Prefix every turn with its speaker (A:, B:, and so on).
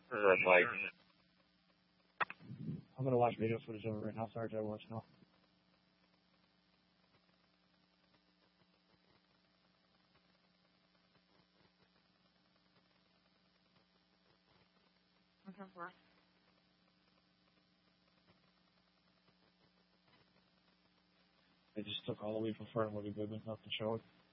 A: Red light.
B: I'm gonna watch video footage of it right now. Sorry, I will let you know. They just took all the weed from Fern Woody, but there's nothing showing.